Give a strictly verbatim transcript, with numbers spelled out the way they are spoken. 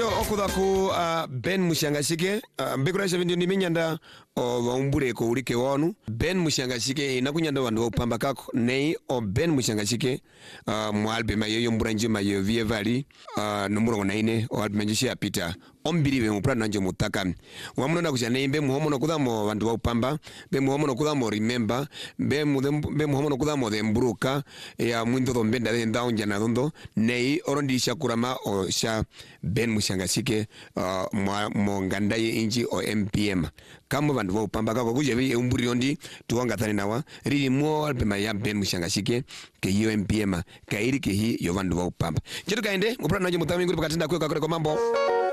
Leo okuda ku uh, Ben Mushangashike uh, mbekura shavindio ni minyanda o waumbure ko ulike wonu. Ben Mushangashike inakunyanda wandu wa upamba kako nei o Ben Mushangashike uh, mwalbe mayoyo mburanji mayoyo vie vali uh, numuro naine o albe manjishi ya pita ombiriwe muprana nanjo mutaka wamuno na kushane mbe muhomo no kudamo wandu wa upamba be muhomo no kudamo remember be mu be muhomo no kudamo de mbruka ya mwindo do mbenda de ndaonja na dondo nei orondi shakurama o sha Ben Mushangashike uh, mo nganda ye inji o M P M kama vandu wa upamba kako kujebi umburi ondi tuwanga thani nawa rili mo alpe maya Ben Mushangashike ke hiyo M P M kairi ke hi yo vandu wa upamba jetu kaende muprana nanjo mutami nguri pakatinda kweka kwa mambo.